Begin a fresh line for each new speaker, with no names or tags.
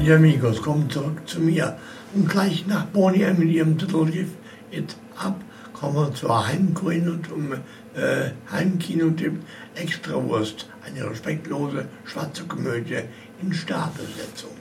die Amigos kommen zurück zu mir. Und gleich nach Boney M mit ihrem Titel Give It Up kommen wir zur Heimkino und Heimkinotipp Extrawurst, eine respektlose schwarze Komödie in Starbesetzung.